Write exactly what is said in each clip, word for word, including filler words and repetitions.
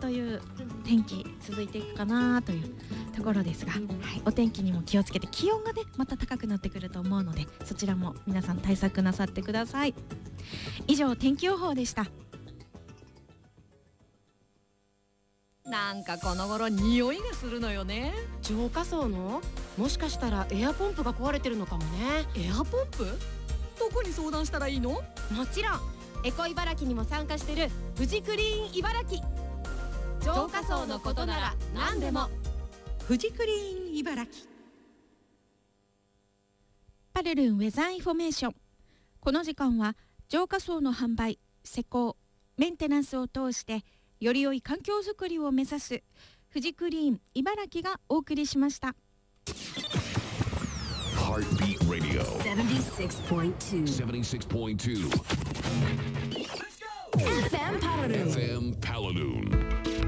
という天気続いていくかなというところですが、はい、お天気にも気をつけて、気温がねまた高くなってくると思うので、そちらも皆さん対策なさってください。以上、天気予報でした。 なんかこの頃匂いがするのよね。 浄化槽のもしかしたらエアポンプが壊れてるのかもね。 エアポンプ？どこに相談したらいいの？ もちろんエコ茨城にも参加してるフジクリーン茨城。浄化槽のことなら何でもフジクリーン茨城。 パレルンウェザーインフォメーション。この時間は浄化槽の販売、施工、メンテナンスを通してより良い環境づくりを目指すフジクリーン茨城がお送りしました。 Heartbeat Radio セブンティシックスポイントツーセブンティシックスポイントツーエフエム パラルーンエフエム パラルーン。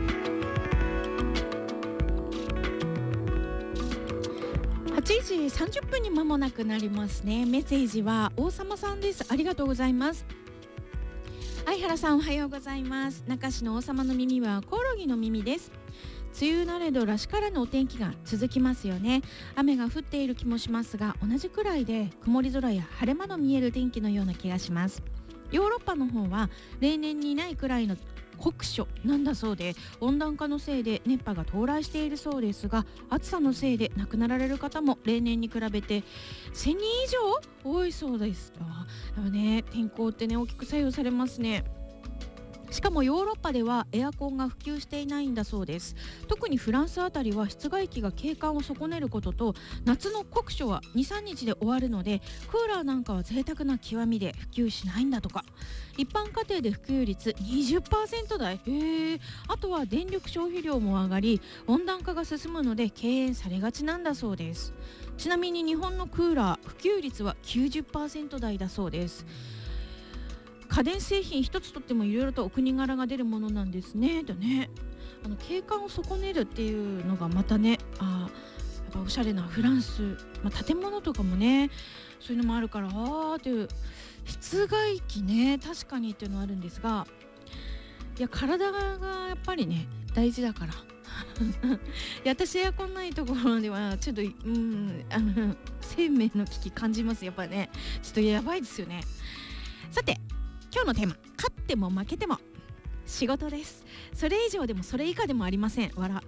はちじさんじゅっぷんに間もなくなりますね。メッセージは王様さんです。ありがとうございます。相原さん、おはようございます。中市の王様の耳はコオロギの耳です。梅雨慣れどらしからのお天気が続きますよね。雨が降っている気もしますが、同じくらいで曇り空や晴れ間の見える天気のような気がします。ヨーロッパの方は例年にないくらいの酷暑なんだそうで、温暖化のせいで熱波が到来しているそうですが、暑さのせいで亡くなられる方も例年に比べてせんにん以上多いそうです。あ、でもね、天候ってね大きく左右されますね。しかもヨーロッパではエアコンが普及していないんだそうです。特にフランスあたりは室外機が景観を損ねることと、夏の酷暑は にさんにちで終わるので、クーラーなんかは贅沢な極みで普及しないんだとか。一般家庭で普及率 にじゅっパーセント 台。へー。あとは電力消費量も上がり、温暖化が進むので敬遠されがちなんだそうです。ちなみに日本のクーラー普及率は きゅうじゅっパーセント 台だそうです。家電製品一つとってもいろいろとお国柄が出るものなんですね。とね、あの景観を損ねるっていうのがまたね、あ、やっぱおしゃれなフランス、まあ、建物とかもねそういうのもあるから、あーっていう室外機ね、確かにっていうのはあるんですが、いや体がやっぱりね大事だからいや私エアコンないところではちょっとうんあの生命の危機感じます。やっぱりねちょっとやばいですよね。さて、今日のテーマ、勝っても負けても仕事です。それ以上でもそれ以下でもありません。笑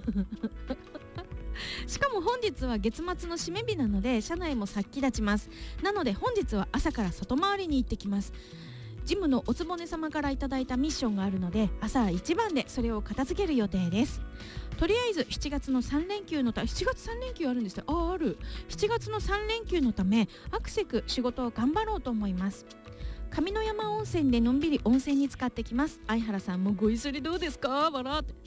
しかも本日は月末の締め日なので社内も殺気立ちます。なので本日は朝から外回りに行ってきます。ジムのおつぼね様からいただいたミッションがあるので、朝一番でそれを片付ける予定です。とりあえずしちがつのさん連休のたしちがつさん連休あるんですよ。ああ、ある。しちがつのさん連休のためアクセク仕事を頑張ろうと思います。上の山温泉でのんびり温泉に浸かってきます。相原さんもご一緒にどうですか？バラって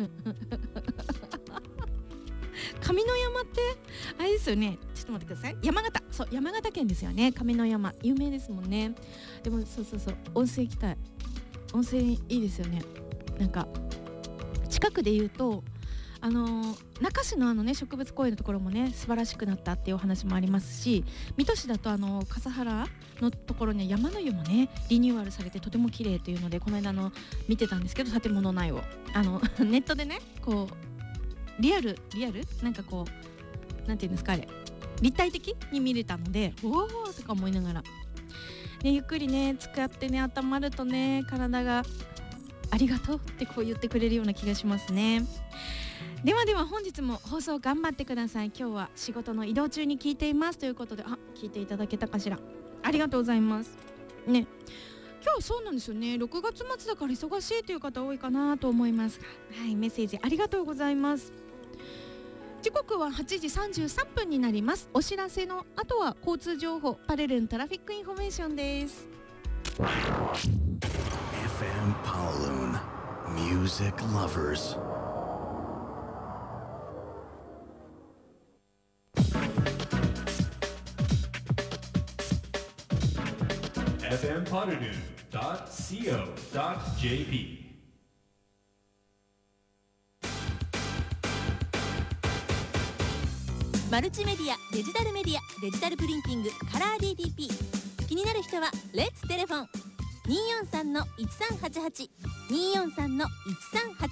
上の山ってあれですよね。ちょっと待ってください。山形、そう山形県ですよね。上の山有名ですもんね。でもそうそうそう、温泉行きたい。温泉いいですよね。なんか近くで言うとあのー、中市のあのね植物公園のところもね素晴らしくなったっていうお話もありますし、水戸市だとあの笠原のところに山の湯もねリニューアルされてとても綺麗というので、この間の見てたんですけど、建物内をあのネットでねこうリアルリアルなんかこうなんていうんですか、あれ立体的に見れたので、おーとか思いながら、ね、ゆっくりね使ってね温まるとね体がありがとうってこう言ってくれるような気がしますね。ではでは本日も放送頑張ってください。今日は仕事の移動中に聞いていますということで、あ、聞いていただけたかしら。ありがとうございますね。今日そうなんですよね。ろくがつ末だから忙しいという方多いかなと思いますが、はい、メッセージありがとうございます。時刻ははちじさんじゅうさんぷんになります。お知らせの後は交通情報、パレルントラフィックインフォメーションです。 エフエム Paoloon Music Lovers。 エフエム パラルーン ドット シーオー ドット ジェーピーマルチメディア、デジタルメディア、デジタルプリンティング、カラー ディーティーピー。 気になる人はレッツテレフォンにーよんさんのいちさんはちはち にーよんさんのいちさんはちはち